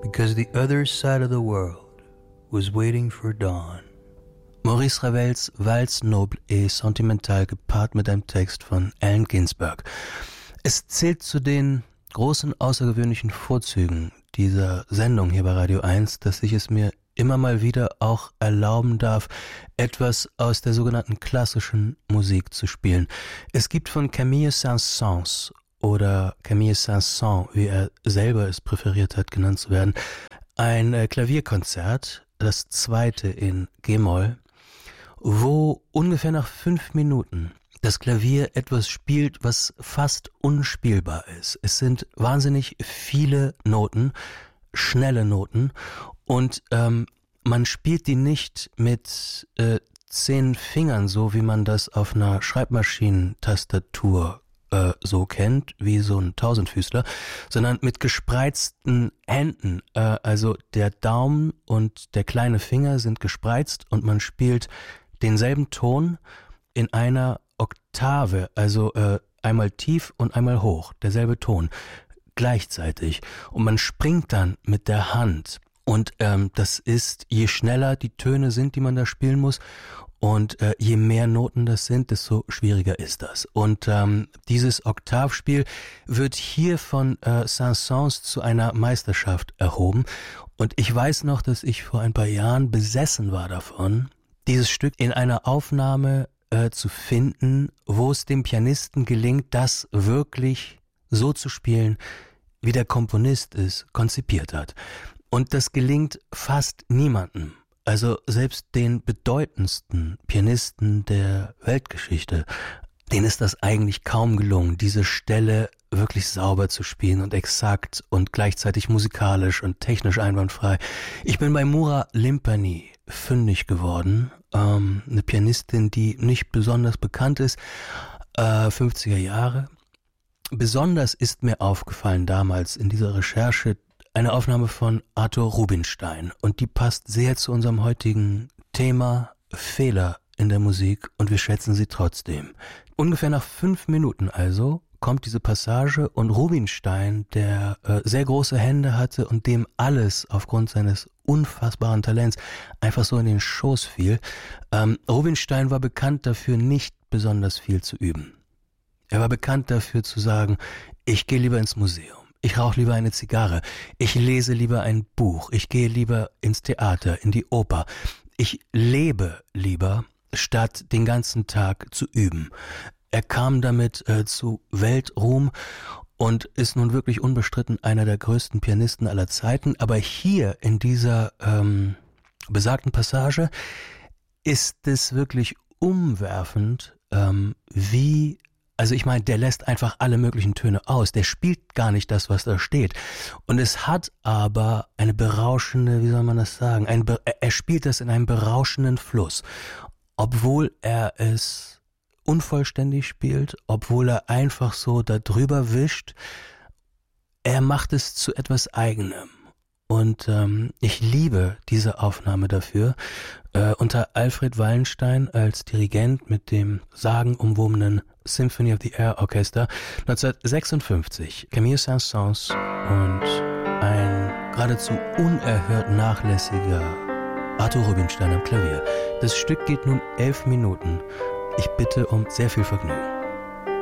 because the other side of the world was waiting for dawn. Maurice Ravels Valse noble et sentimental gepaart mit einem Text von Allen Ginsberg. Es zählt zu den großen außergewöhnlichen Vorzügen dieser Sendung hier bei Radio 1, dass ich es mir immer mal wieder auch erlauben darf, etwas aus der sogenannten klassischen Musik zu spielen. Es gibt von Camille Saint-Saëns oder Camille Saint-Saëns, wie er selber es präferiert hat, genannt zu werden, ein Klavierkonzert, das zweite in G-Moll, wo ungefähr nach 5 Minuten das Klavier etwas spielt, was fast unspielbar ist. Es sind wahnsinnig viele Noten, schnelle Noten, und man spielt die nicht mit 10 Fingern, so wie man das auf einer Schreibmaschinentastatur so kennt, wie so ein Tausendfüßler, sondern mit gespreizten Händen. Also der Daumen und der kleine Finger sind gespreizt und man spielt denselben Ton in einer Oktave, also einmal tief und einmal hoch, derselbe Ton, gleichzeitig. Und man springt dann mit der Hand. Und das ist, je schneller die Töne sind, die man da spielen muss, und je mehr Noten das sind, desto schwieriger ist das. Und dieses Oktavspiel wird hier von Saint-Saëns zu einer Meisterschaft erhoben. Und ich weiß noch, dass ich vor ein paar Jahren besessen war davon, dieses Stück in einer Aufnahme zu finden, wo es dem Pianisten gelingt, das wirklich so zu spielen, wie der Komponist es konzipiert hat. Und das gelingt fast niemandem. Also selbst den bedeutendsten Pianisten der Weltgeschichte, denen ist das eigentlich kaum gelungen, diese Stelle wirklich sauber zu spielen und exakt und gleichzeitig musikalisch und technisch einwandfrei. Ich bin bei Moura Limpany fündig geworden, eine Pianistin, die nicht besonders bekannt ist, 50er Jahre. Besonders ist mir aufgefallen damals in dieser Recherche eine Aufnahme von Arthur Rubinstein, und die passt sehr zu unserem heutigen Thema Fehler in der Musik, und wir schätzen sie trotzdem. Ungefähr nach 5 Minuten also kommt diese Passage, und Rubinstein, der sehr große Hände hatte und dem alles aufgrund seines unfassbaren Talents einfach so in den Schoß fiel. Rubinstein war bekannt dafür, nicht besonders viel zu üben. Er war bekannt dafür zu sagen, ich gehe lieber ins Museum. Ich rauche lieber eine Zigarre, ich lese lieber ein Buch, ich gehe lieber ins Theater, in die Oper. Ich lebe lieber, statt den ganzen Tag zu üben. Er kam damit zu Weltruhm und ist nun wirklich unbestritten einer der größten Pianisten aller Zeiten. Aber hier in dieser besagten Passage ist es wirklich umwerfend, also ich meine, der lässt einfach alle möglichen Töne aus. Der spielt gar nicht das, was da steht. Und es hat aber eine berauschende, wie soll man das sagen? Er spielt das in einem berauschenden Fluss. Obwohl er es unvollständig spielt, obwohl er einfach so da drüber wischt, er macht es zu etwas Eigenem. Und ich liebe diese Aufnahme dafür. Unter Alfred Wallenstein als Dirigent mit dem sagenumwobenen Symphony of the Air Orchester 1956. Camille Saint-Saëns und ein geradezu unerhört nachlässiger Arthur Rubinstein am Klavier. Das Stück geht nun 11 Minuten. Ich bitte um sehr viel Vergnügen.